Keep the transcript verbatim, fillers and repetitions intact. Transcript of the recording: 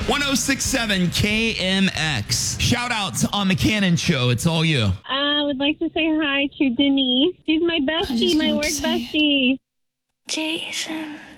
ten sixty-seven K M X. Shout outs on the Cannon Show. It's all you. I would like to say hi to Denise. She's my bestie, my work bestie. Jason.